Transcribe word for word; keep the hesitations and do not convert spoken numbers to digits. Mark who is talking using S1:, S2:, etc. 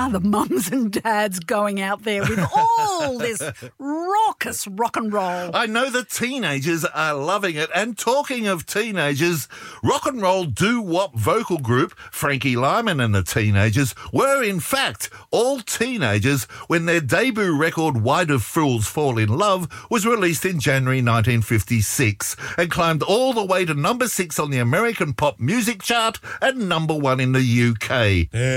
S1: are the mums and dads going out there with all this raucous rock and roll?
S2: I know the teenagers are loving it. And talking of teenagers, rock and roll doo-wop vocal group Frankie Lyman and the Teenagers were in fact all teenagers when their debut record Why Do Fools Fall in Love was released in January nineteen fifty-six and climbed all the way to number six on the American pop music chart and number one in the U K.